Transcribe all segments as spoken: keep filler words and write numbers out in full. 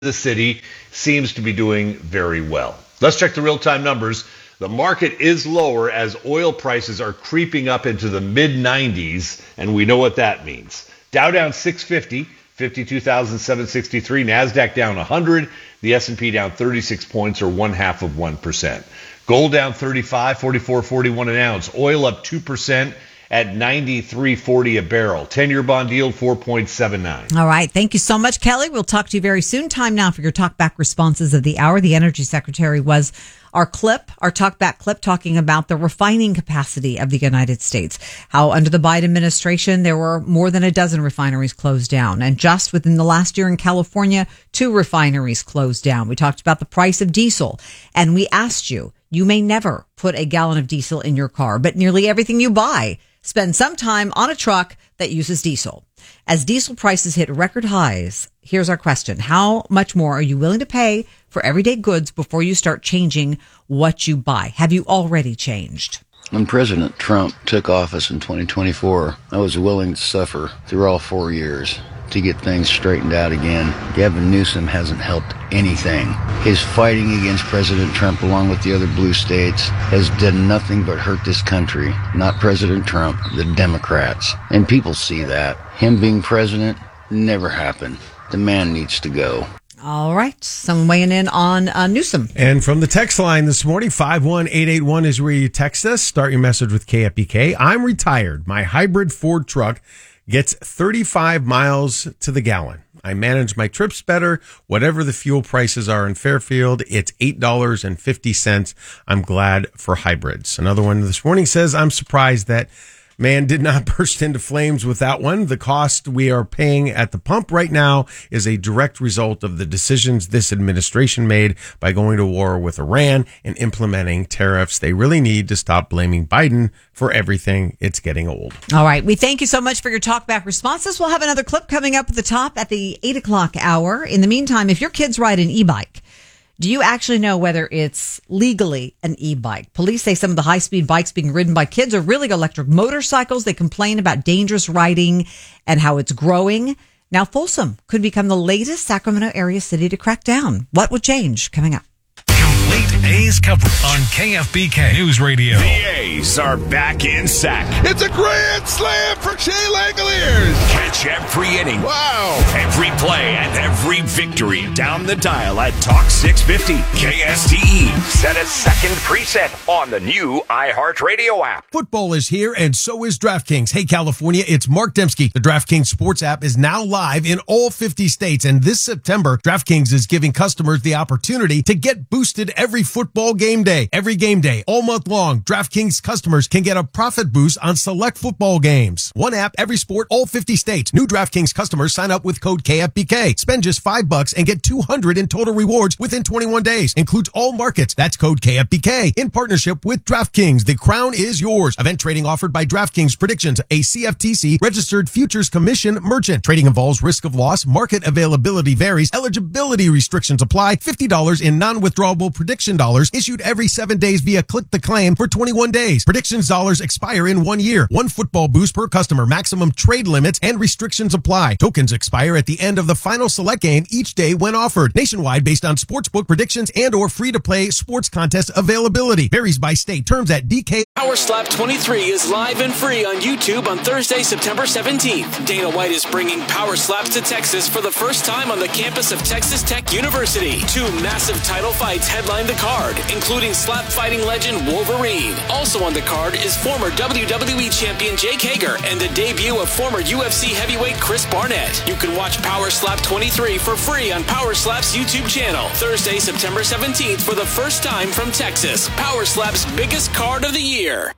the city seems to be doing very well. Let's check the real-time numbers. The market is lower as oil prices are creeping up into the mid nineties, and we know what that means. Dow down six fifty, fifty-two thousand seven hundred sixty-three. NASDAQ down one hundred. The S and P down thirty-six points, or one half of one percent. Gold down thirty-five, forty-four forty-one an ounce. Oil up two percent at ninety-three forty a barrel. ten-year bond yield four point seven nine. All right. Thank you so much, Kelly. We'll talk to you very soon. Time now for your talkback responses of the hour. The Energy Secretary was our clip, our talkback clip, talking about the refining capacity of the United States. How under the Biden administration, there were more than a dozen refineries closed down. And just within the last year in California, two refineries closed down. We talked about the price of diesel, and we asked you, you may never put a gallon of diesel in your car, but nearly everything you buy spend some time on a truck that uses diesel. As diesel prices hit record highs, here's our question. How much more are you willing to pay for everyday goods before you start changing what you buy? Have you already changed? When President Trump took office in twenty twenty-four, I was willing to suffer through all four years to get things straightened out again. Gavin Newsom hasn't helped anything. His fighting against President Trump, along with the other blue states, has done nothing but hurt this country. Not President Trump, the Democrats. And people see that. Him being president never happened. The man needs to go. All right. Someone weighing in on uh, Newsom. And from the text line this morning, five one eight eight one is where you text us. Start your message with K F B K. I'm retired. My hybrid Ford truck gets thirty-five miles to the gallon. I manage my trips better. Whatever the fuel prices are in Fairfield, it's eight dollars and fifty cents. I'm glad for hybrids. Another one this morning says, I'm surprised that man did not burst into flames with that one. The cost we are paying at the pump right now is a direct result of the decisions this administration made by going to war with Iran and implementing tariffs. They really need to stop blaming Biden for everything. It's getting old. All right. We thank you so much for your talkback responses. We'll have another clip coming up at the top at the eight o'clock hour. In the meantime, if your kids ride an e-bike, do you actually know whether it's legally an e-bike? Police say some of the high-speed bikes being ridden by kids are really electric motorcycles. They complain about dangerous riding and how it's growing. Now, Folsom could become the latest Sacramento area city to crack down. What would change? Coming up. Complete A's coverage on K F B K News Radio. The A's are back in sack. It's a grand slam for Shea Langoliers. Catch every inning. Wow. Every play and every victory down the dial at Talk six fifty. K S T E. Set a second preset on the new iHeartRadio app. Football is here, and so is DraftKings. Hey, California, it's Mark Dembski. The DraftKings Sports app is now live in all fifty states, and this September, DraftKings is giving customers the opportunity to get boosted every football game day. Every game day, all month long, DraftKings customers can get a profit boost on select football games. One app, every sport, all fifty states. New DraftKings customers sign up with code K F B K. Spend just five bucks and get two hundred in total rewards within twenty-one days. Includes all markets. That's code K F B K. In partnership with DraftKings, the crown is yours. Event trading offered by DraftKings Predictions, a C F T C registered futures commission merchant. Trading involves risk of loss. Market availability varies. Eligibility restrictions apply. fifty dollars in non-withdrawable prediction dollars issued every seven days via Click the Claim for twenty-one days. Predictions dollars expire in one year. One football boost per customer. Maximum trade limits and restrictions apply. Tokens expire at the end of the final select game each day when offered. Nationwide based on sportsbook predictions and or free-to-play sports contest availability. Varies by state. Terms at D K. Power Slap twenty-three is live and free on YouTube on Thursday, September seventeenth. Dana White is bringing Power Slaps to Texas for the first time on the campus of Texas Tech University. Two massive title fights headline the card, including slap fighting legend Wolverine. Also on the card is former W W E champion Jake Hager and the debut of former U F C heavyweight Chris Barnett. You can watch Power Slap twenty-three for free on Power Slap's YouTube channel. Thursday, September seventeenth for the first time from Texas. Power Slap's biggest card of the year.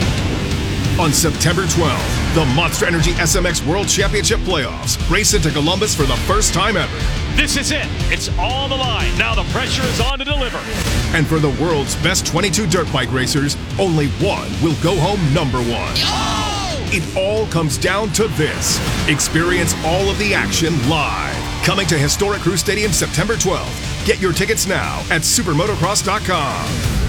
On September twelfth, the Monster Energy S M X World Championship Playoffs race into Columbus for the first time ever. This is it. It's all on the line. Now the pressure is on to deliver. And for the world's best twenty-two dirt bike racers, only one will go home number one. Oh! It all comes down to this. Experience all of the action live. Coming to historic Crew Stadium September twelfth. Get your tickets now at supermotocross dot com.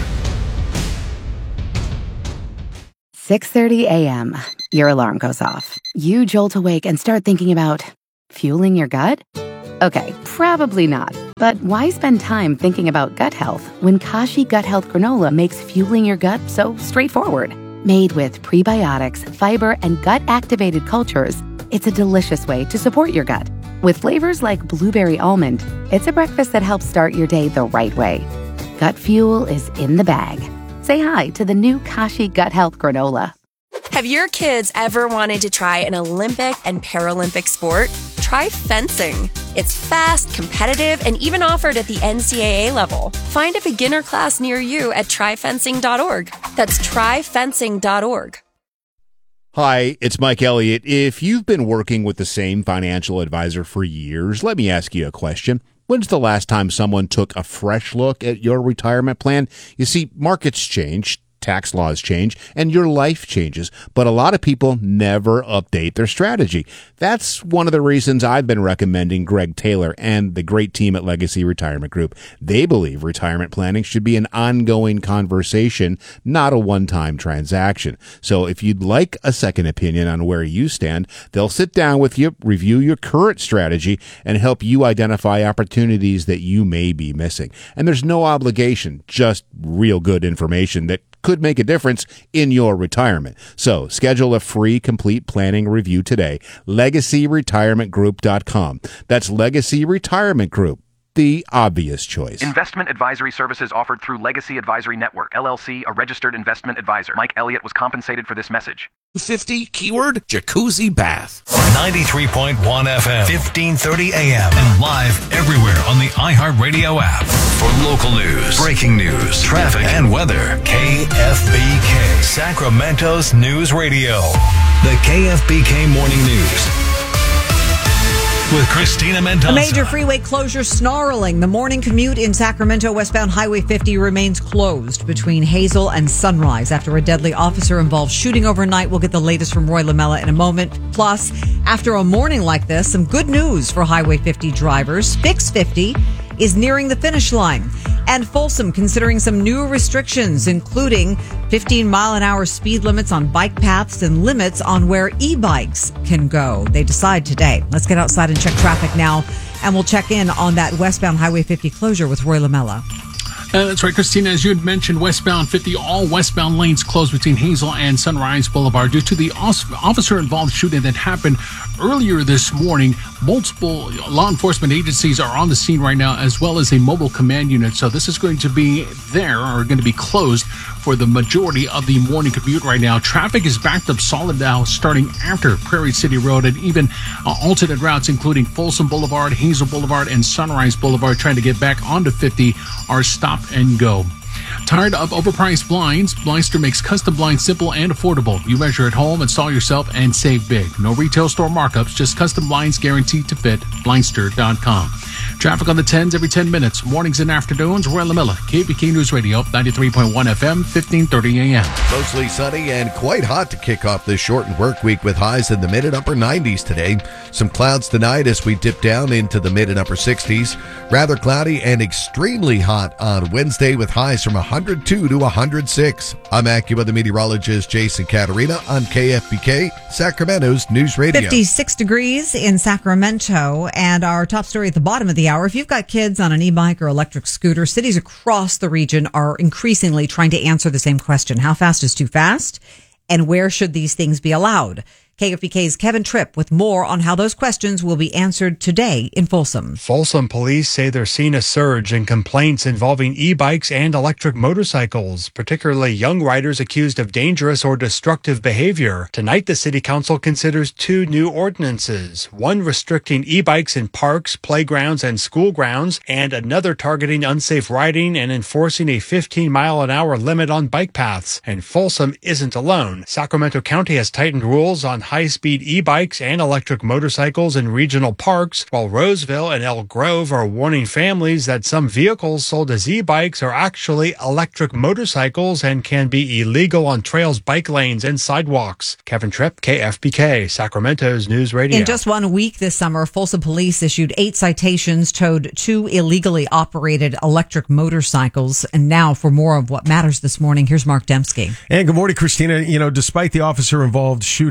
six thirty a.m. Your alarm goes off. You jolt awake and start thinking about fueling your gut? Okay, probably not. But why spend time thinking about gut health when Kashi Gut Health Granola makes fueling your gut so straightforward? Made with prebiotics, fiber, and gut-activated cultures, it's a delicious way to support your gut. With flavors like blueberry almond, it's a breakfast that helps start your day the right way. Gut fuel is in the bag. Say hi to the new Kashi Gut Health Granola. Have your kids ever wanted to try an Olympic and Paralympic sport? Try fencing. It's fast, competitive, and even offered at the N C double A level. Find a beginner class near you at try fencing dot org. That's try fencing dot org. Hi, it's Mike Elliott. If you've been working with the same financial advisor for years, let me ask you a question. When's the last time someone took a fresh look at your retirement plan? You see, markets change, tax laws change, and your life changes, but a lot of people never update their strategy. That's one of the reasons I've been recommending Greg Taylor and the great team at Legacy Retirement Group. They believe retirement planning should be an ongoing conversation, not a one-time transaction. So if you'd like a second opinion on where you stand, they'll sit down with you, review your current strategy, and help you identify opportunities that you may be missing. And there's no obligation, just real good information that could make a difference in your retirement. So schedule a free complete planning review today. legacy retirement group dot com. That's Legacy Retirement Group, the obvious choice. Investment advisory services offered through Legacy Advisory Network, L L C, a registered investment advisor. Mike Elliott was compensated for this message. fifty keyword jacuzzi bath. ninety-three point one F M, fifteen thirty A M, and live everywhere on the iHeartRadio app. For local news, breaking news, traffic, and weather, K F B K, Sacramento's News Radio. The K F B K Morning News with Christina Mendoza. A major freeway closure snarling. The morning commute in Sacramento westbound Highway fifty remains closed between Hazel and Sunrise after a deadly officer-involved shooting overnight. We'll get the latest from Roy Lamella in a moment. Plus, after a morning like this, some good news for Highway fifty drivers. Fix fifty is nearing the finish line. And Folsom considering some new restrictions, including fifteen mile an hour speed limits on bike paths and limits on where e-bikes can go. They decide today. Let's get outside and check traffic now, and we'll check in on that westbound Highway fifty closure with Roy Lamella. Uh, that's right, Christina. As you had mentioned, westbound fifty, all westbound lanes closed between Hazel and Sunrise Boulevard due to the officer-involved shooting that happened earlier this morning. Multiple law enforcement agencies are on the scene right now, as well as a mobile command unit. So this is going to be there, or going to be closed for the majority of the morning commute right now. Traffic is backed up solid now, starting after Prairie City Road, and even uh, alternate routes, including Folsom Boulevard, Hazel Boulevard, and Sunrise Boulevard, trying to get back onto fifty are stop and go. Tired of overpriced blinds? Blindster makes custom blinds simple and affordable. You measure at home, install yourself, and save big. No retail store markups, just custom blinds guaranteed to fit. Blindster dot com. Traffic on the tens every ten minutes. Mornings and afternoons. Roy Lamella, K F B K News Radio, ninety-three point one F M, fifteen thirty A M. Mostly sunny and quite hot to kick off this shortened work week with highs in the mid and upper nineties today. Some clouds tonight as we dip down into the mid and upper sixties. Rather cloudy and extremely hot on Wednesday with highs from one hundred two to one hundred six. I'm AccuWeather meteorologist Jason Caterina on K F B K, Sacramento's News Radio. fifty-six degrees in Sacramento, and our top story at the bottom of the hour. If you've got kids on an e-bike or electric scooter, cities across the region are increasingly trying to answer the same question. How fast is too fast? And where should these things be allowed? K F B K's Kevin Tripp with more on how those questions will be answered today in Folsom. Folsom police say they're seeing a surge in complaints involving e-bikes and electric motorcycles, particularly young riders accused of dangerous or destructive behavior. Tonight, the city council considers two new ordinances, one restricting e-bikes in parks, playgrounds, and school grounds, and another targeting unsafe riding and enforcing a fifteen mile an hour limit on bike paths. And Folsom isn't alone. Sacramento County has tightened rules on high-speed e-bikes and electric motorcycles in regional parks, while Roseville and Elk Grove are warning families that some vehicles sold as e-bikes are actually electric motorcycles and can be illegal on trails, bike lanes, and sidewalks. Kevin Tripp, K F B K, Sacramento's News Radio. In just one week this summer, Folsom police issued eight citations, towed two illegally operated electric motorcycles. And now for more of what matters this morning, here's Mark Dembski. And good morning, Christina. You know, despite the officer-involved shooting along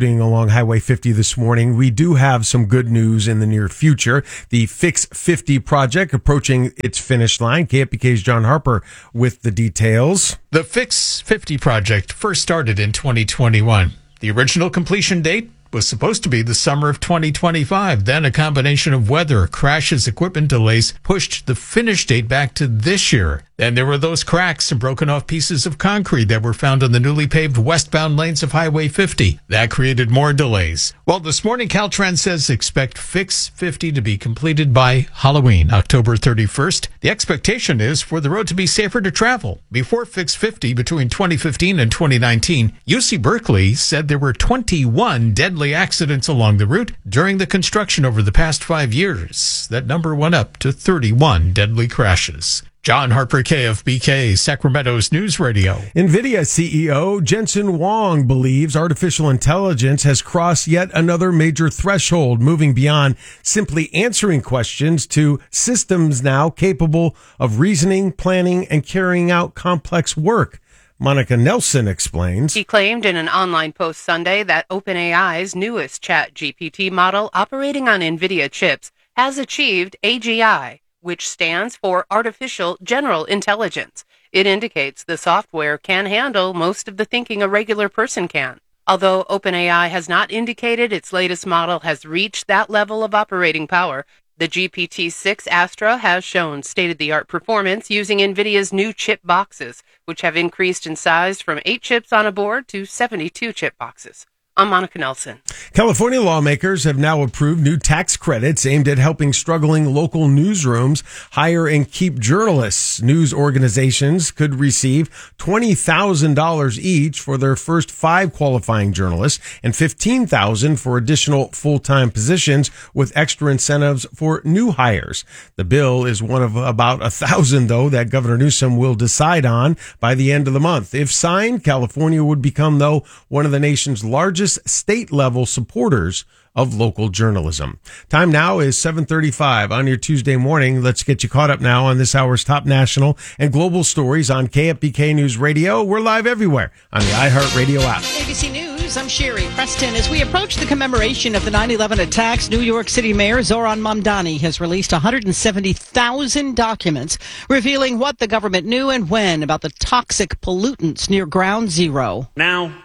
along Highway fifty this morning. We do have some good news in the near future. The Fix fifty project approaching its finish line. K F B K's John Harper with the details. The Fix fifty project first started in twenty twenty-one. The original completion date was supposed to be the summer of twenty twenty-five. Then a combination of weather, crashes, equipment delays pushed the finish date back to this year. Then there were those cracks and broken off pieces of concrete that were found on the newly paved westbound lanes of Highway fifty. That created more delays. Well, this morning Caltrans says expect Fix fifty to be completed by Halloween, October thirty-first. The expectation is for the road to be safer to travel. Before Fix fifty, between twenty fifteen and twenty nineteen, U C Berkeley said there were twenty-one deadly accidents along the route during the construction over the past five years. That number went up to thirty-one deadly crashes. John Harper, K F B K, Sacramento's News Radio. NVIDIA C E O Jensen Huang believes artificial intelligence has crossed yet another major threshold, moving beyond simply answering questions to systems now capable of reasoning, planning, and carrying out complex work. Monica Nelson explains. He claimed in an online post Sunday that OpenAI's newest Chat G P T model operating on NVIDIA chips has achieved A G I, which stands for Artificial General Intelligence. It indicates the software can handle most of the thinking a regular person can. Although OpenAI has not indicated its latest model has reached that level of operating power, the G P T six Astra has shown state-of-the-art performance using NVIDIA's new chip boxes, which have increased in size from eight chips on a board to seventy-two chip boxes. I'm Monica Nelson. California lawmakers have now approved new tax credits aimed at helping struggling local newsrooms hire and keep journalists. News organizations could receive twenty thousand dollars each for their first five qualifying journalists and fifteen thousand dollars for additional full-time positions with extra incentives for new hires. The bill is one of about a thousand, though, that Governor Newsom will decide on by the end of the month. If signed, California would become, though, one of the nation's largest state-level supporters of local journalism. Time now is seven thirty-five on your Tuesday morning. Let's get you caught up now on this hour's top national and global stories on K F B K News Radio. We're live everywhere on the iHeartRadio app. A B C News, I'm Sherry Preston. As we approach the commemoration of the nine eleven attacks, New York City Mayor Zohran Mamdani has released one hundred seventy thousand documents revealing what the government knew and when about the toxic pollutants near Ground Zero. Now,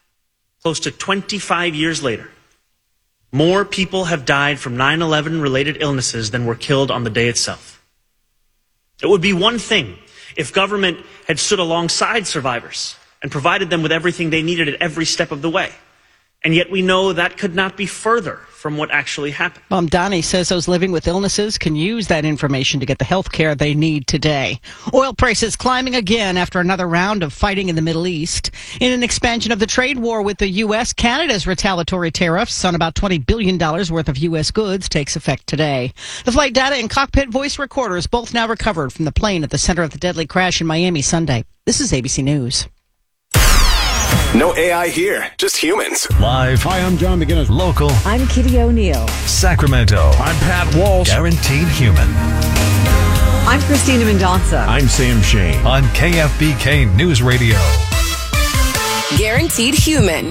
close to twenty-five years later, more people have died from nine eleven related illnesses than were killed on the day itself. It would be one thing if government had stood alongside survivors and provided them with everything they needed at every step of the way. And yet we know that could not be further from what actually happened. Mamdani says those living with illnesses can use that information to get the health care they need today. Oil prices climbing again after another round of fighting in the Middle East. In an expansion of the trade war with the U S, Canada's retaliatory tariffs on about twenty billion dollars worth of U S goods takes effect today. The flight data and cockpit voice recorders both now recovered from the plane at the center of the deadly crash in Miami Sunday. This is A B C News. No A I here, just humans. Live. Hi, I'm John McGinnis. Local. I'm Kitty O'Neill. Sacramento. I'm Pat Walsh. Guaranteed human. I'm Christina Mendonça. I'm Sam Shane. On K F B K News Radio. Guaranteed human.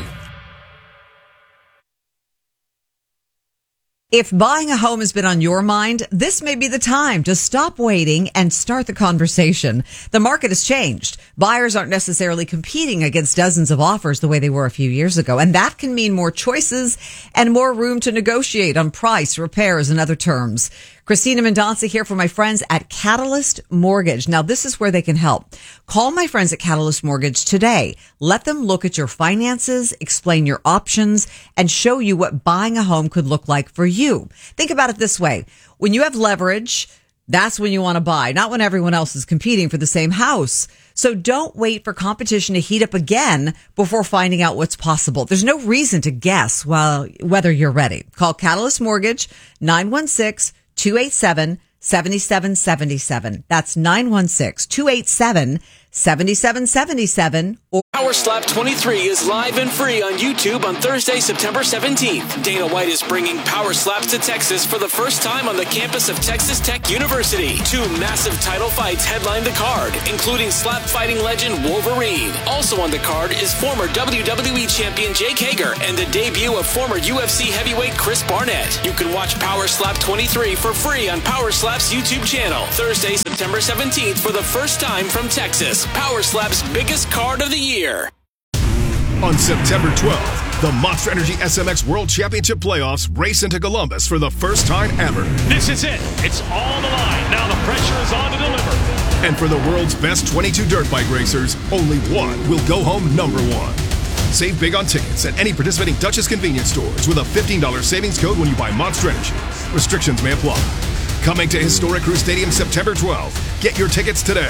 If buying a home has been on your mind, this may be the time to stop waiting and start the conversation. The market has changed. Buyers aren't necessarily competing against dozens of offers the way they were a few years ago, and that can mean more choices and more room to negotiate on price, repairs, and other terms. Christina Mendonça here for my friends at Catalyst Mortgage. Now, this is where they can help. Call my friends at Catalyst Mortgage today. Let them look at your finances, explain your options, and show you what buying a home could look like for you. Think about it this way. When you have leverage, that's when you want to buy, not when everyone else is competing for the same house. So don't wait for competition to heat up again before finding out what's possible. There's no reason to guess well, whether you're ready. Call Catalyst Mortgage, nine one six, two eight seven, seven seven seven seven. That's nine one six, two eight seven, seventy-seven seventy-seven. Or Power Slap twenty-three is live and free on YouTube on Thursday, September seventeenth. Dana White is bringing Power Slaps to Texas for the first time on the campus of Texas Tech University. Two massive title fights headline the card, including slap fighting legend Wolverine. Also on the card is former W W E champion Jake Hager and the debut of former U F C heavyweight Chris Barnett. You can watch Power Slap twenty-three for free on Power Slap's YouTube channel. Thursday, September seventeenth for the first time from Texas. Power Slap's biggest card of the year. On September twelfth, the Monster Energy S M X World Championship Playoffs race into Columbus for the first time ever. This is it. It's all on the line. Now the pressure is on to deliver. And for the world's best twenty-two dirt bike racers, only one will go home number one. Save big on tickets at any participating Duchess convenience stores with a fifteen dollars savings code when you buy Monster Energy. Restrictions may apply. Coming to Historic Crew Stadium September twelfth. Get your tickets today.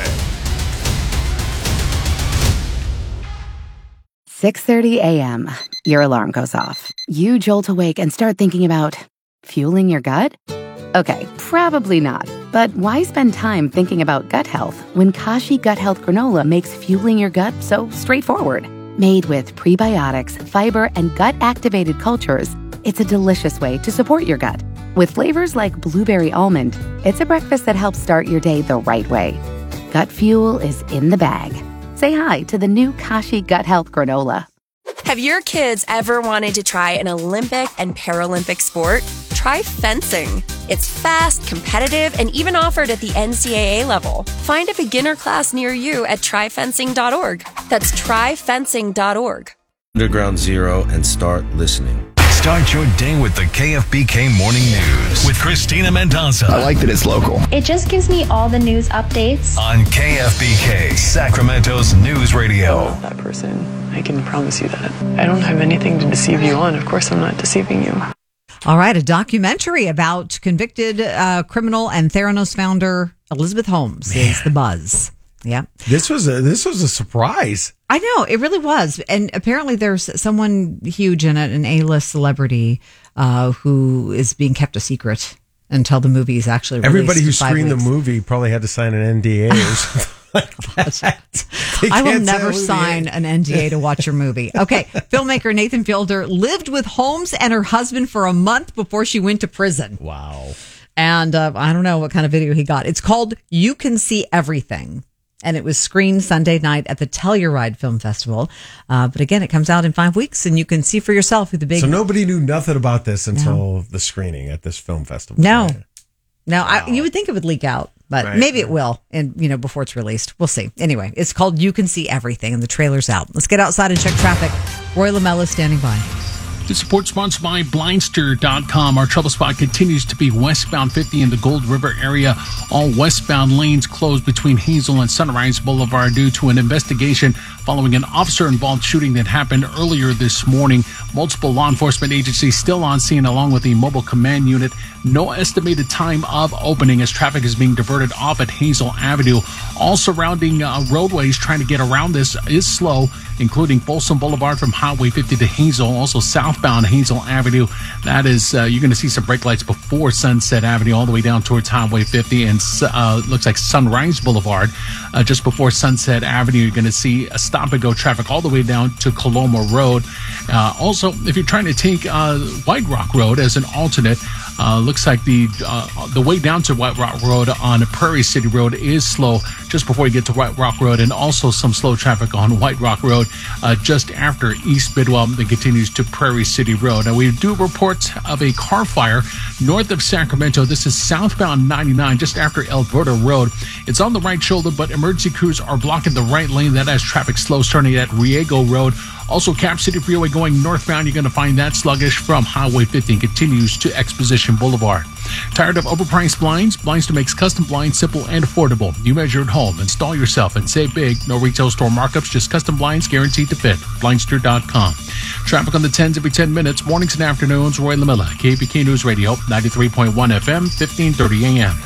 six thirty a.m. Your alarm goes off. You jolt awake and start thinking about fueling your gut? Okay, probably not. But why spend time thinking about gut health when Kashi Gut Health Granola makes fueling your gut so straightforward? Made with prebiotics, fiber, and gut-activated cultures, it's a delicious way to support your gut. With flavors like blueberry almond, it's a breakfast that helps start your day the right way. Gut fuel is in the bag. Say hi to the new Kashi Gut Health Granola. Have your kids ever wanted to try an Olympic and Paralympic sport? Try fencing. It's fast, competitive, and even offered at the N C double A level. Find a beginner class near you at try fencing dot org. That's try fencing dot org. Underground Zero and start listening. Start your day with the K F B K Morning News with Christina Mendoza. I like that it's local. It just gives me all the news updates. On K F B K, Sacramento's news radio. I'm not that person. I can promise you that. I don't have anything to deceive you on. Of course, I'm not deceiving you. All right, a documentary about convicted uh, criminal and Theranos founder Elizabeth Holmes Man. is the buzz. Yeah, this was a this was a surprise. I know, it really was. And apparently there's someone huge in it, an A-list celebrity, uh, who is being kept a secret until the movie is actually released. Everybody who screened weeks. the movie probably had to sign an N D A or something like that. I will never sign an N D A to watch your movie. Okay, filmmaker Nathan Fielder lived with Holmes and her husband for a month before she went to prison. Wow. And uh, I don't know what kind of video he got. It's called You Can See Everything. And it was screened Sunday night at the Telluride Film Festival. Uh, but again, it comes out in five weeks, and you can see for yourself who the big... So nobody knew nothing about this until no. the screening at this film festival. No. Right? No, wow. I, you would think it would leak out, but right. maybe it will, and you know, before it's released. We'll see. Anyway, it's called You Can See Everything, and the trailer's out. Let's get outside and check traffic. Roy Lamella is standing by. The support sponsored by Blindster dot com. Our trouble spot continues to be westbound fifty in the Gold River area. All westbound lanes closed between Hazel and Sunrise Boulevard due to an investigation following an officer-involved shooting that happened earlier this morning. Multiple law enforcement agencies still on scene along with the mobile command unit. No estimated time of opening as traffic is being diverted off at Hazel Avenue. All surrounding uh, roadways trying to get around this is slow, including Folsom Boulevard from Highway fifty to Hazel, also southbound Hazel Avenue. That is, uh, you're going to see some brake lights before Sunset Avenue all the way down towards Highway fifty, and uh, looks like Sunrise Boulevard. Uh, just before Sunset Avenue, you're going to see a stop-and-go traffic all the way down to Coloma Road. Uh, also, if you're trying to take uh, White Rock Road as an alternate, uh, looks like the uh, the way down to White Rock Road on Prairie City Road is slow just before you get to White Rock Road, and also some slow traffic on White Rock Road uh, just after East Bidwell that continues to Prairie City Road. Now, we do reports of a car fire north of Sacramento. This is southbound ninety-nine just after Alberta Road. It's on the right shoulder, but emergency crews are blocking the right lane. That has traffic slow starting at Riego Road. Also, Cap City Freeway going northbound, you're going to find that sluggish from Highway fifty and continues to Exposition Boulevard. Tired of overpriced blinds? Blindster makes custom blinds simple and affordable. You measure at home, install yourself, and save big. No retail store markups, just custom blinds guaranteed to fit. Blindster dot com. Traffic on the tens every ten minutes, mornings and afternoons. Roy Lamella, K F B K News Radio, ninety-three point one F M, fifteen thirty A M.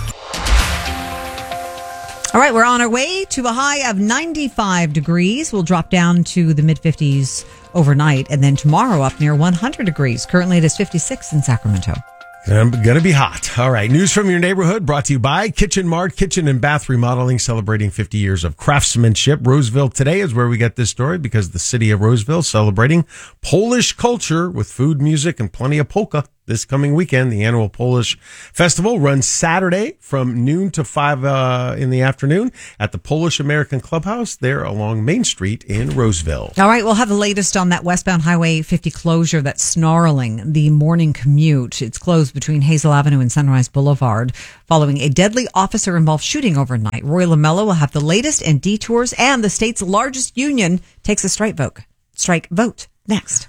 All right, we're on our way to a high of ninety-five degrees. We'll drop down to the mid-fifties overnight, and then tomorrow up near one hundred degrees. Currently, it is fifty-six in Sacramento. Um, gonna be hot. All right. News from your neighborhood brought to you by Kitchen Mart, Kitchen and Bath Remodeling, celebrating fifty years of craftsmanship. Roseville today is where we get this story because the city of Roseville celebrating Polish culture with food, music, and plenty of polka. This coming weekend, the annual Polish Festival runs Saturday from noon to five uh, in the afternoon at the Polish American Clubhouse there along Main Street in Roseville. All right, we'll have the latest on that westbound Highway fifty closure that's snarling the morning commute. It's closed between Hazel Avenue and Sunrise Boulevard following a deadly officer-involved shooting overnight. Roy LaMello will have the latest and detours, and the state's largest union takes a strike vote. Strike vote next.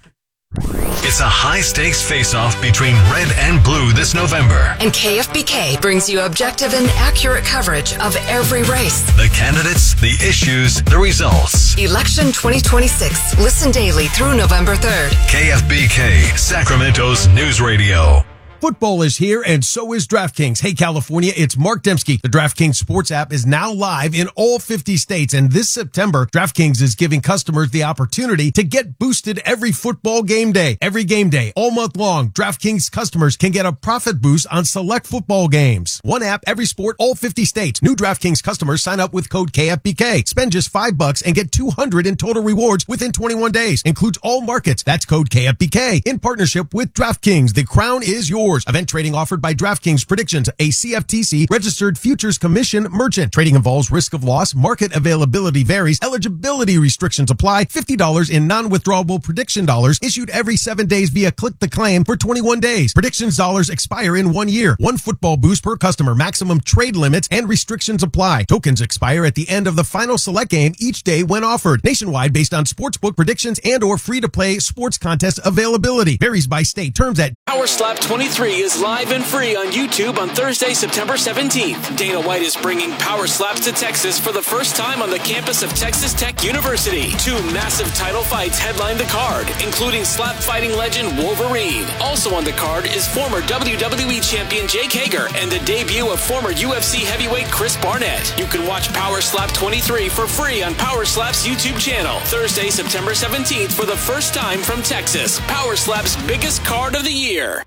It's a high-stakes face-off between red and blue this November. And K F B K brings you objective and accurate coverage of every race. The candidates, the issues, the results. Election twenty twenty-six. Listen daily through November third. K F B K, Sacramento's News Radio. Football is here, and so is DraftKings. Hey, California, it's Mark Dembski. The DraftKings Sports app is now live in all fifty states, and this September, DraftKings is giving customers the opportunity to get boosted every football game day. Every game day, all month long, DraftKings customers can get a profit boost on select football games. One app, every sport, all fifty states. New DraftKings customers sign up with code K F B K. Spend just five bucks and get two hundred in total rewards within twenty-one days. Includes all markets. That's code K F B K in partnership with DraftKings. The crown is yours. Event trading offered by DraftKings Predictions, a C F T C registered futures commission merchant. Trading involves risk of loss. Market availability varies. Eligibility restrictions apply. fifty dollars in non-withdrawable prediction dollars issued every seven days via click the claim for twenty-one days. Predictions dollars expire in one year. One football boost per customer. Maximum trade limits and restrictions apply. Tokens expire at the end of the final select game each day when offered. Nationwide based on sportsbook predictions and or free-to-play sports contest availability. Varies by state. Terms at Power Slap twenty-three is live and free on YouTube on Thursday, September seventeenth. Dana White is bringing Power Slaps to Texas for the first time on the campus of Texas Tech University. Two massive title fights headline the card, including slap fighting legend Wolverine. Also on the card is former W W E champion Jake Hager and the debut of former U F C heavyweight Chris Barnett. You can watch Power Slap twenty-three for free on Power Slap's YouTube channel. Thursday, September seventeenth for the first time from Texas. Power Slap's biggest card of the year.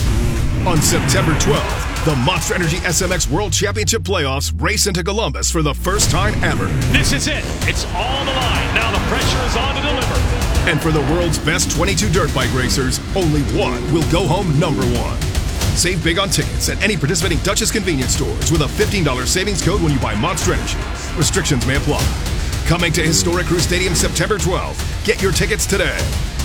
On September twelfth, the Monster Energy S M X World Championship Playoffs race into Columbus for the first time ever. This is it. It's all on the line. Now the pressure is on to deliver. And for the world's best twenty-two dirt bike racers, only one will go home number one. Save big on tickets at any participating Duchess convenience stores with a fifteen dollars savings code when you buy Monster Energy. Restrictions may apply. Coming to historic Crew Stadium September twelfth. Get your tickets today.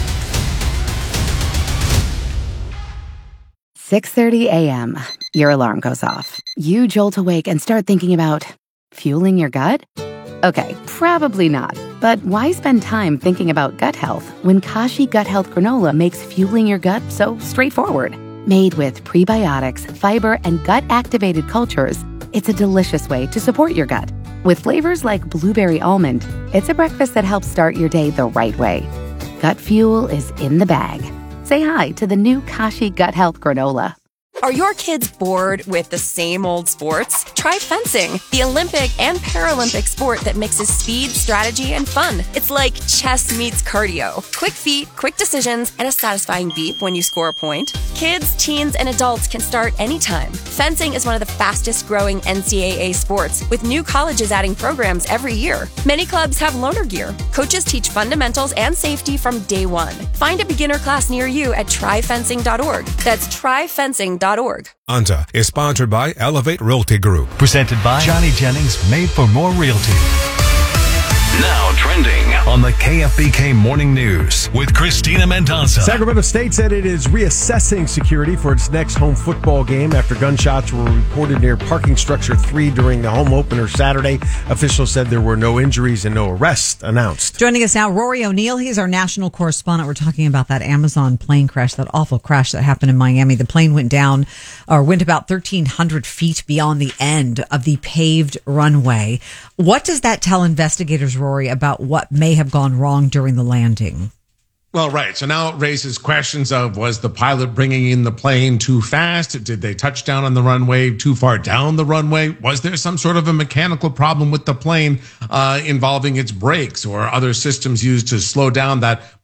six thirty a.m. Your alarm goes off. You jolt awake and start thinking about fueling your gut? Okay, probably not. But why spend time thinking about gut health when Kashi Gut Health Granola makes fueling your gut so straightforward? Made with prebiotics, fiber, and gut-activated cultures, it's a delicious way to support your gut. With flavors like blueberry almond, it's a breakfast that helps start your day the right way. Gut fuel is in the bag. Say hi to the new Kashi Gut Health Granola. Are your kids bored with the same old sports? Try fencing, the Olympic and Paralympic sport that mixes speed, strategy, and fun. It's like chess meets cardio. Quick feet, quick decisions, and a satisfying beep when you score a point. Kids, teens, and adults can start anytime. Fencing is one of the fastest growing N C double A sports, with new colleges adding programs every year. Many clubs have loaner gear. Coaches teach fundamentals and safety from day one. Find a beginner class near you at try fencing dot org. That's try fencing dot org. Anta is sponsored by Elevate Realty Group. Presented by Johnny Jennings, made for more realty. Now trending on the K F B K Morning News with Christina Mendonça. Sacramento State said it is reassessing security for its next home football game after gunshots were reported near parking structure three during the home opener Saturday. Officials said there were no injuries and no arrests announced. Joining us now, Rory O'Neill. He's our national correspondent. We're talking about that Amazon plane crash, that awful crash that happened in Miami. The plane went down or went about thirteen hundred feet beyond the end of the paved runway. What does that tell investigators, Rory, about what may have gone wrong during the landing? Well, right. So now it raises questions of, was the pilot bringing in the plane too fast? Did they touch down on the runway too far down the runway? Was there some sort of a mechanical problem with the plane uh, involving its brakes or other systems used to slow down that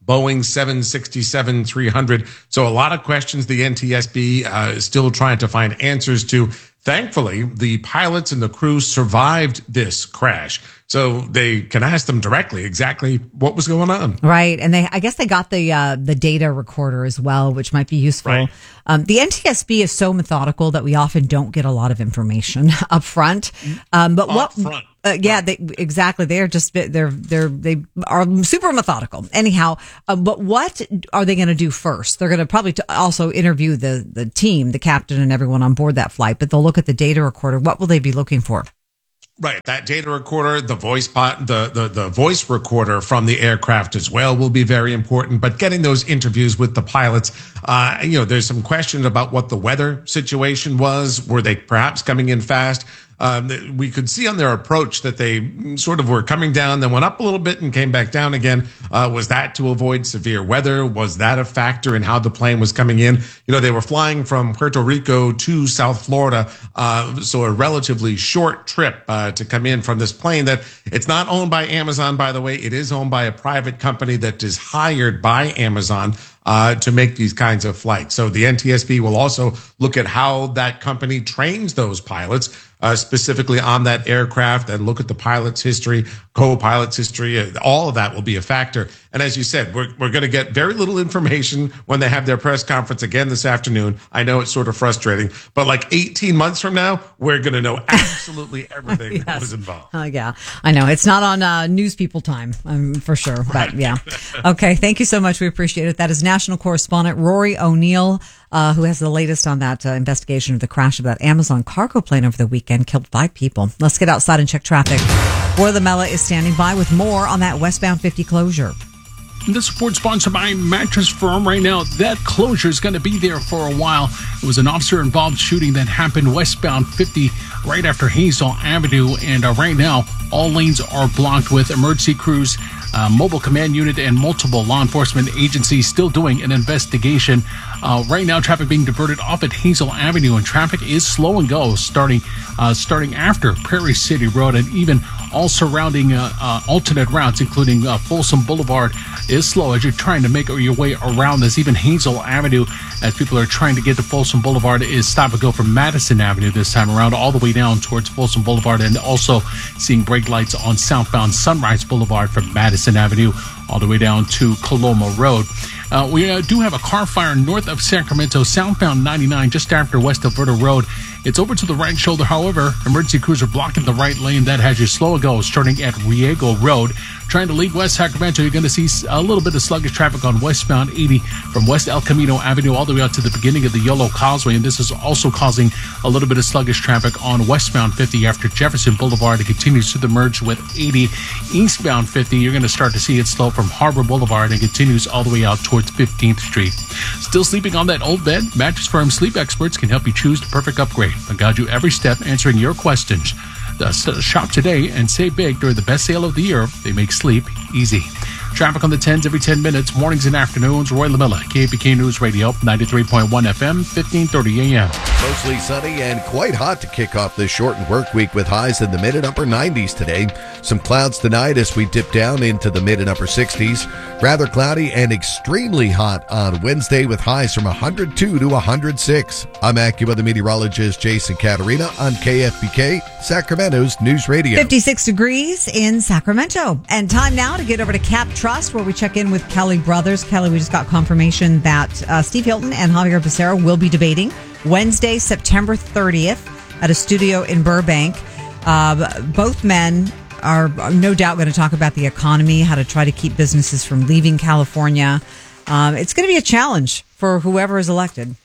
Boeing seven sixty-seven three hundred. So a lot of questions the N T S B uh, is still trying to find answers to. Thankfully, the pilots and the crew survived this crash, so they can ask them directly exactly what was going on. Right, and they, I guess they got the uh, the data recorder as well, which might be useful. Right. Um, the N T S B is so methodical that we often don't get a lot of information up front. Um, but Up what? front. Uh, yeah, they, exactly. They are just they're they're they are super methodical. Anyhow, uh, but what are they going to do first? They're going to probably t- also interview the the team, the captain, and everyone on board that flight. But they'll look at the data recorder. What will they be looking for? Right, that data recorder, the voice pot, the, the the voice recorder from the aircraft as well will be very important. But getting those interviews with the pilots, uh, you know, there's some questions about what the weather situation was. Were they perhaps coming in fast? Um, we could see on their approach that they sort of were coming down, then went up a little bit and came back down again. Uh, was that to avoid severe weather? Was that a factor in how the plane was coming in? You know, they were flying from Puerto Rico to South Florida, uh, so a relatively short trip uh, to come in from this plane that it's not owned by Amazon, by the way. It is owned by a private company that is hired by Amazon uh, to make these kinds of flights. So the N T S B will also look at how that company trains those pilots, Uh, specifically on that aircraft, and look at the pilot's history, co-pilot's history. All of that will be a factor. And as you said, we're, we're going to get very little information when they have their press conference again this afternoon. I know it's sort of frustrating, but like eighteen months from now, we're going to know absolutely everything Yes. that was involved. Oh, yeah, I know. It's not on uh, news people time, um, for sure. But Right. yeah. Okay. Thank you so much. We appreciate it. That is national correspondent Rory O'Neill, uh, who has the latest on that uh, investigation of the crash of that Amazon cargo plane over the weekend, killed five people. Let's get outside and check traffic. Roy Lamella is standing by with more on that westbound fifty closure. This report sponsored by Mattress Firm. Right now, that closure is going to be there for a while. It was an officer-involved shooting that happened westbound fifty right after Hazel Avenue. And uh, right now, all lanes are blocked with emergency crews, uh, mobile command unit, and multiple law enforcement agencies still doing an investigation. Uh, right now, traffic being diverted off at Hazel Avenue, and traffic is slow and go starting uh, starting after Prairie City Road, and even all surrounding uh, uh, alternate routes, including uh, Folsom Boulevard, is slow as you're trying to make your way around this. Even Hazel Avenue, as people are trying to get to Folsom Boulevard, is stop and go from Madison Avenue this time around, all the way down towards Folsom Boulevard, and also seeing brake lights on southbound Sunrise Boulevard from Madison Avenue all the way down to Coloma Road. Uh, we uh, do have a car fire north of Sacramento, southbound ninety-nine, just after West Alberta Road. It's over to the right shoulder. However, emergency crews are blocking the right lane. That has you slow go starting at Riego Road. Trying to leave West Sacramento, you're going to see a little bit of sluggish traffic on westbound eighty from West El Camino Avenue all the way out to the beginning of the Yolo Causeway. And this is also causing a little bit of sluggish traffic on westbound fifty after Jefferson Boulevard. It continues to the merge with eighty. Eastbound fifty, you're going to start to see it slow from Harbor Boulevard and continues all the way out towards fifteenth Street. Still sleeping on that old bed? Mattress Firm sleep experts can help you choose the perfect upgrade and guide you every step, answering your questions. Uh, shop today and save big during the best sale of the year. They make sleep easy. Traffic on the tens every ten minutes, mornings and afternoons. Roy Lamella, K A P K News Radio, ninety-three point one F M, fifteen thirty A M. Mostly sunny and quite hot to kick off this shortened work week with highs in the mid and upper nineties today. Some clouds tonight as we dip down into the mid and upper sixties. Rather cloudy and extremely hot on Wednesday with highs from one hundred two to one hundred six. I'm AccuWeather meteorologist Jason Caterina on K F B K, Sacramento's News Radio. fifty-six degrees in Sacramento. And time now to get over to Cap Trust, where we check in with Kelly Brothers. Kelly, we just got confirmation that uh, Steve Hilton and Javier Becerra will be debating Wednesday, September thirtieth at a studio in Burbank. Uh, both men are no doubt going to talk about the economy, how to try to keep businesses from leaving California. Um, it's going to be a challenge for whoever is elected.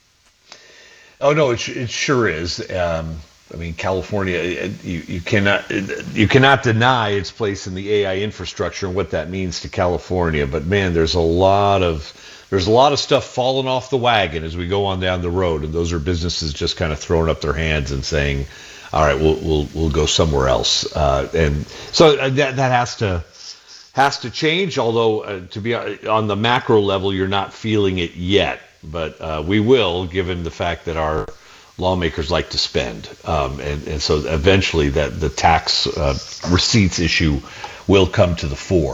Oh, no, it, it sure is. Um, I mean, California, you, you cannot you cannot deny its place in the A I infrastructure and what that means to California. But man, there's a lot of there's a lot of stuff falling off the wagon as we go on down the road, and those are businesses just kind of throwing up their hands and saying, "All right, we'll we'll we'll go somewhere else." Uh, and so that that has to has to change. Although uh, to be on the macro level, you're not feeling it yet, but uh, we will, given the fact that our lawmakers like to spend, um, and, and so eventually that the tax uh, receipts issue will come to the fore.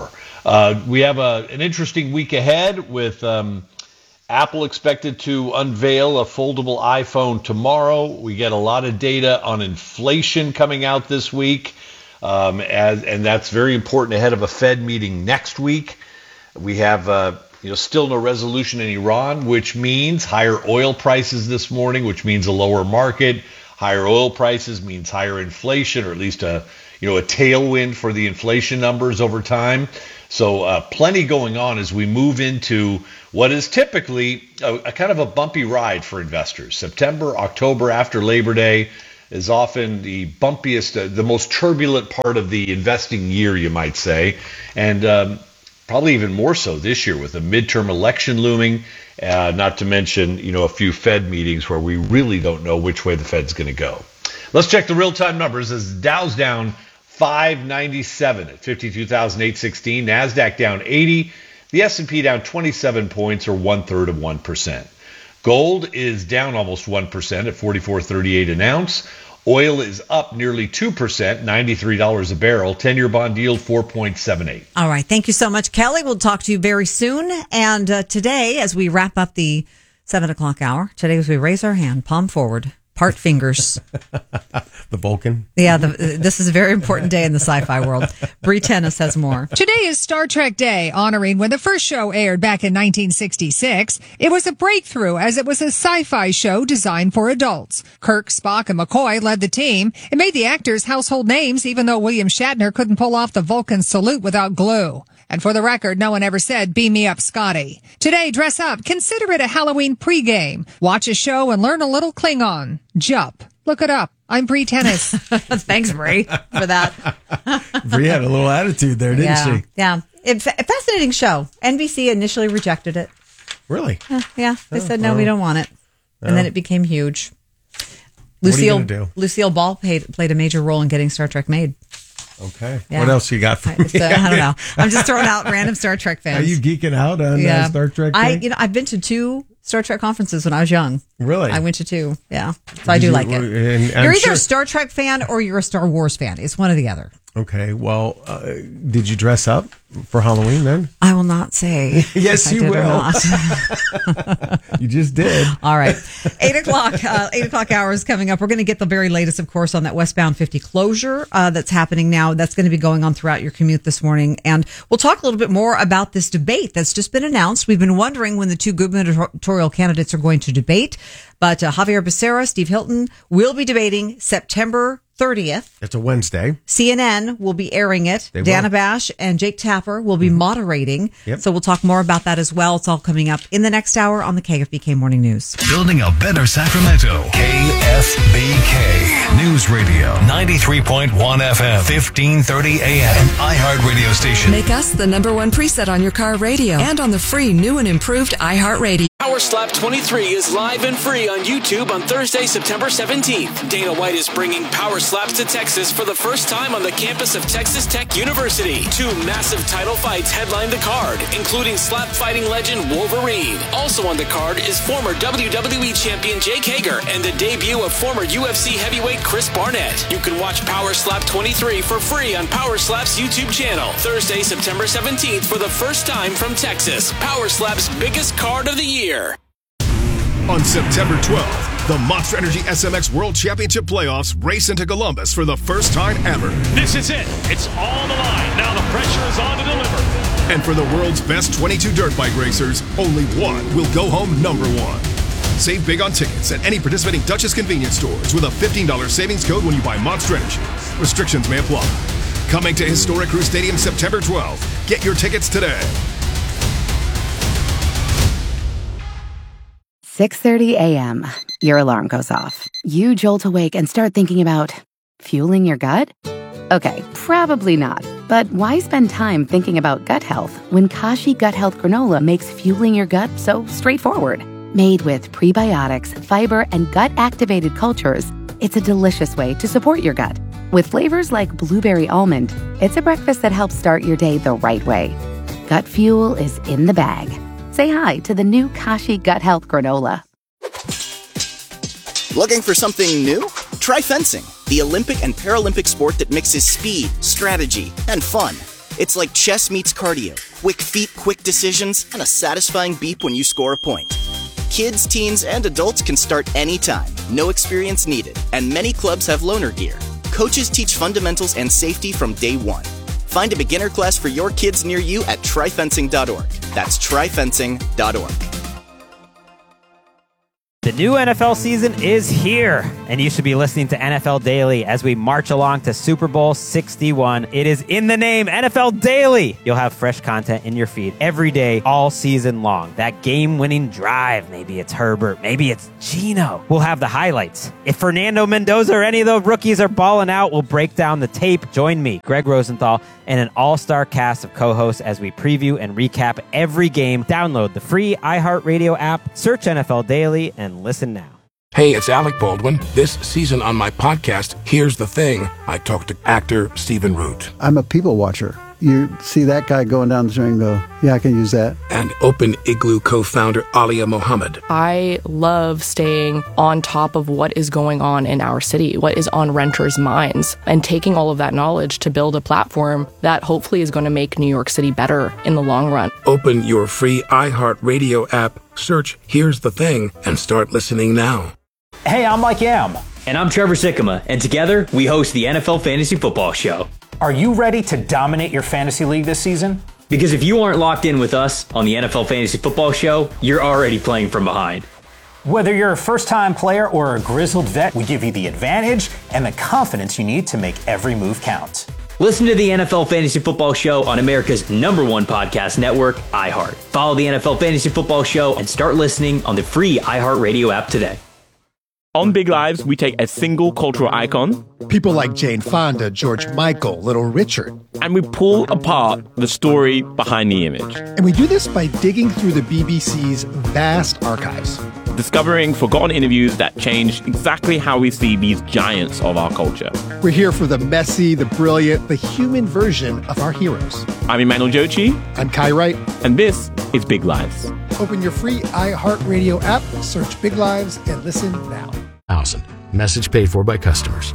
Uh, we have a, an interesting week ahead with um, Apple expected to unveil a foldable iPhone tomorrow. We get a lot of data on inflation coming out this week, um, as, and that's very important ahead of a Fed meeting next week. We have uh, you know still no resolution in Iran, which means higher oil prices this morning, which means a lower market. Higher oil prices means higher inflation, or at least a you know a tailwind for the inflation numbers over time. So uh, plenty going on as we move into what is typically a, a kind of a bumpy ride for investors. September, October after Labor Day is often the bumpiest, uh, the most turbulent part of the investing year, you might say, and um, probably even more so this year with the midterm election looming. Uh, not to mention, you know, a few Fed meetings where we really don't know which way the Fed's going to go. Let's check the real-time numbers as Dow's down five ninety-seven at fifty-two thousand eight hundred sixteen. NASDAQ down eighty. The S and P down twenty-seven points, or one-third of one percent. Gold is down almost one percent at forty-four thirty-eight an ounce. Oil is up nearly two percent, ninety-three dollars a barrel. ten-year bond yield, four point seven eight. All right. Thank you so much, Kelly. We'll talk to you very soon. And uh, today, as we wrap up the seven o'clock hour, today as we raise our hand, palm forward, part fingers. The Vulcan. Yeah, the, this is a very important day in the sci-fi world. Bree Tennis has more. Today is Star Trek Day, honoring when the first show aired back in nineteen sixty-six. It was a breakthrough as it was a sci-fi show designed for adults. Kirk, Spock, and McCoy led the team. It made the actors household names, even though William Shatner couldn't pull off the Vulcan salute without glue. And for the record, no one ever said, "Beam me up, Scotty." Today, dress up. Consider it a Halloween pregame. Watch a show and learn a little Klingon. Jup. Look it up. I'm Bree Tennis. Thanks, Bree, for that. Bree had a little attitude there, didn't yeah. she? Yeah. It's a fascinating show. N B C initially rejected it. Really? Yeah. yeah. They Oh, said, no, well. we don't want it. And Oh. then it became huge. What are you Lucille, gonna do? Lucille Ball played, played a major role in getting Star Trek made. Okay. Yeah. What else you got for me? So, I don't know. I'm just throwing out random Star Trek fans. Are you geeking out on uh, Star Trek? I, thing? you know, I've been to two Star Trek conferences when I was young. Really? I went to two. Yeah. So I Did do you- like it. and I'm You're either sure- a Star Trek fan or you're a Star Wars fan. It's one or the other. Okay. Well, uh, did you dress up for Halloween then? I will not say. Yes, if I you did or will. not. You just did. All right. Eight o'clock, uh, eight o'clock hour is coming up. We're going to get the very latest, of course, on that westbound fifty closure uh, that's happening now. That's going to be going on throughout your commute this morning. And we'll talk a little bit more about this debate that's just been announced. We've been wondering when the two gubernatorial candidates are going to debate. But uh, Javier Becerra, Steve Hilton will be debating September thirtieth. It's a Wednesday. C N N will be airing it. They Dana will. Bash and Jake Tapper will be moderating. Yep. So we'll talk more about that as well. It's all coming up in the next hour on the K F B K Morning News. Building a better Sacramento. K F B K News Radio. ninety-three point one F M. fifteen thirty A M. An iHeart radio station. Make us the number one preset on your car radio and on the free new and improved iHeartRadio. Power Slap twenty-three is live and free on YouTube on Thursday, September seventeenth. Dana White is bringing Power Slaps to Texas for the first time on the campus of Texas Tech University. Two massive title fights headline the card, including slap fighting legend Wolverine. Also on the card is former W W E champion Jake Hager and the debut of former U F C heavyweight Chris Barnett. You can watch Power Slap twenty-three for free on Power Slap's YouTube channel. Thursday, September seventeenth for the first time from Texas. Power Slap's biggest card of the year. On September twelfth, the Monster Energy S M X World Championship Playoffs race into Columbus for the first time ever. This is it. It's all the line. Now the pressure is on to deliver. And for the world's best twenty-two dirt bike racers, only one will go home number one. Save big on tickets at any participating Duchess convenience stores with a fifteen dollars savings code when you buy Monster Energy. Restrictions may apply. Coming to Historic Crew Stadium September twelfth. Get your tickets today. six thirty a.m. Your alarm goes off. You jolt awake and start thinking about fueling your gut? Okay, probably not. But why spend time thinking about gut health when Kashi Gut Health Granola makes fueling your gut so straightforward? Made with prebiotics, fiber, and gut-activated cultures, it's a delicious way to support your gut. With flavors like blueberry almond, it's a breakfast that helps start your day the right way. Gut fuel is in the bag. Say hi to the new Kashi Gut Health Granola. Looking for something new? Try fencing, the Olympic and Paralympic sport that mixes speed, strategy, and fun. It's like chess meets cardio. Quick feet, quick decisions, and a satisfying beep when you score a point. Kids, teens, and adults can start anytime. No experience needed. And many clubs have loaner gear. Coaches teach fundamentals and safety from day one. Find a beginner class for your kids near you at tri fencing dot org. That's tri fencing dot org. The new N F L season is here, and you should be listening to N F L Daily as we march along to Super Bowl sixty-one. It is in the name, N F L Daily. You'll have fresh content in your feed every day, all season long. That game-winning drive, maybe it's Herbert, maybe it's Geno. We'll have the highlights. If Fernando Mendoza or any of the rookies are balling out, we'll break down the tape. Join me, Greg Rosenthal, and an all-star cast of co-hosts as we preview and recap every game. Download the free iHeartRadio app, search N F L Daily, and listen now. Hey, it's Alec Baldwin. This season on my podcast, Here's the Thing, I talked to actor Stephen Root. I'm a people watcher. You see that guy going down the street and go, yeah, I can use that. And Open Igloo co-founder Alia Mohammed. I love staying on top of what is going on in our city, what is on renters' minds, and taking all of that knowledge to build a platform that hopefully is going to make New York City better in the long run. Open your free iHeartRadio app, search Here's the Thing, and start listening now. Hey, I'm Mike Yam. And I'm Trevor Sikkema, and together we host the N F L Fantasy Football Show. Are you ready to dominate your fantasy league this season? Because if you aren't locked in with us on the N F L Fantasy Football Show, you're already playing from behind. Whether you're a first-time player or a grizzled vet, we give you the advantage and the confidence you need to make every move count. Listen to the N F L Fantasy Football Show on America's number one podcast network, iHeart. Follow the N F L Fantasy Football Show and start listening on the free iHeartRadio app today. On Big Lives, we take a single cultural icon, people like Jane Fonda, George Michael, Little Richard, and we pull apart the story behind the image. And we do this by digging through the B B C's vast archives, discovering forgotten interviews that changed exactly how we see these giants of our culture. We're here for the messy, the brilliant, the human version of our heroes. I'm Emmanuel Jochi. I'm Kai Wright. And this is Big Lives. Open your free iHeartRadio app, search Big Lives, and listen now. Thousand. Message paid for by customers.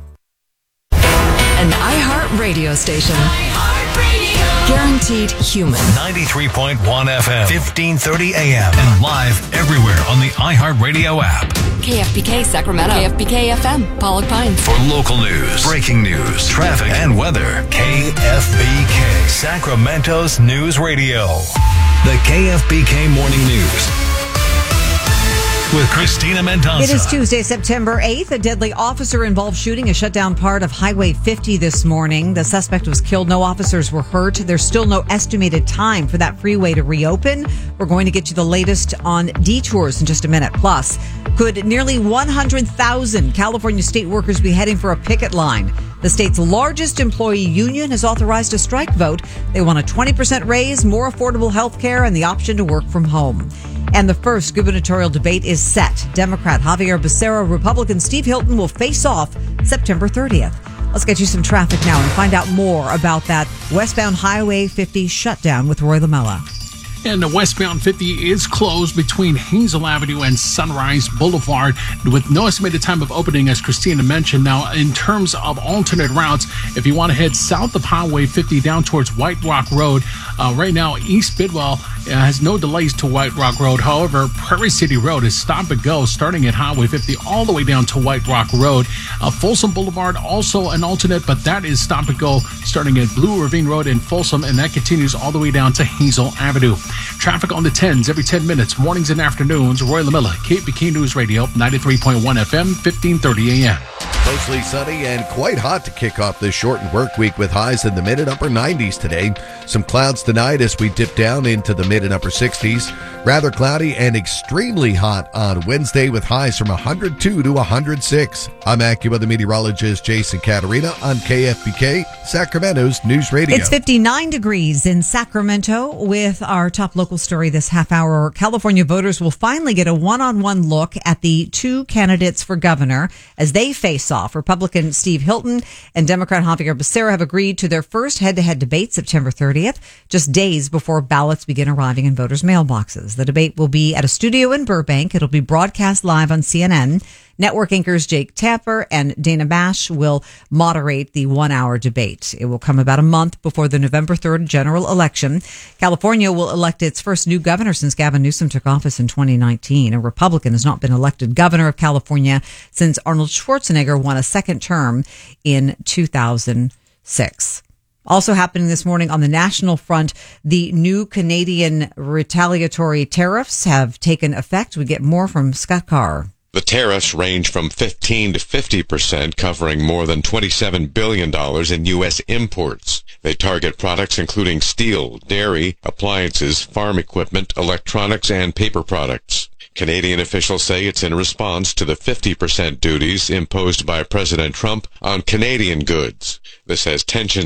An iHeart radio station. iHeart Guaranteed human. ninety-three point one F M, fifteen thirty A M, and live everywhere on the iHeartRadio app. K F B K Sacramento. K F B K F M, Pollock Pines. For local news, breaking news, traffic, and weather, K F B K, Sacramento's news radio. The K F B K Morning News with Christina Mendoza. It is Tuesday, September eighth. A deadly officer-involved shooting has shut down part of Highway fifty this morning. The suspect was killed. No officers were hurt. There's still no estimated time for that freeway to reopen. We're going to get you the latest on detours in just a minute. Plus, could nearly one hundred thousand California state workers be heading for a picket line? The state's largest employee union has authorized a strike vote. They want a twenty percent raise, more affordable health care, and the option to work from home. And the first gubernatorial debate is set. Democrat Javier Becerra, Republican Steve Hilton will face off September thirtieth. Let's get you some traffic now and find out more about that westbound Highway fifty shutdown with Roy Lamella. And the westbound fifty is closed between Hazel Avenue and Sunrise Boulevard with no estimated time of opening, as Christina mentioned. Now, in terms of alternate routes, if you want to head south of Highway fifty down towards White Rock Road, uh, right now East Bidwell uh, has no delays to White Rock Road. However, Prairie City Road is stop and go starting at Highway fifty all the way down to White Rock Road. Uh, Folsom Boulevard also an alternate, but that is stop and go starting at Blue Ravine Road in Folsom, and that continues all the way down to Hazel Avenue. Traffic on the tens every ten minutes, mornings and afternoons. Roy Lamella, K B K News Radio, ninety-three point one F M, fifteen thirty A M. Mostly sunny and quite hot to kick off this shortened work week with highs in the mid and upper nineties today. Some clouds tonight as we dip down into the mid and upper sixties. Rather cloudy and extremely hot on Wednesday with highs from one hundred two to one hundred six. I'm AccuWeather meteorologist Jason Caterina on K F B K, Sacramento's News Radio. It's fifty-nine degrees in Sacramento with our top local story this half hour. California voters will finally get a one-on-one look at the two candidates for governor as they face off. Republican Steve Hilton and Democrat Javier Becerra have agreed to their first head-to-head debate September thirtieth, just days before ballots begin arriving in voters' mailboxes. The debate will be at a studio in Burbank. It'll be broadcast live on C N N. Network anchors Jake Tapper and Dana Bash will moderate the one-hour debate. It will come about a month before the November third general election. California will elect its first new governor since Gavin Newsom took office in twenty nineteen. A Republican has not been elected governor of California since Arnold Schwarzenegger won a second term in two thousand six. Also happening this morning on the national front, the new Canadian retaliatory tariffs have taken effect. We get more from Scott Carr. The tariffs range from fifteen to fifty percent, covering more than twenty-seven billion dollars in U S imports. They target products including steel, dairy, appliances, farm equipment, electronics, and paper products. Canadian officials say it's in response to the fifty percent duties imposed by President Trump on Canadian goods. This has tensions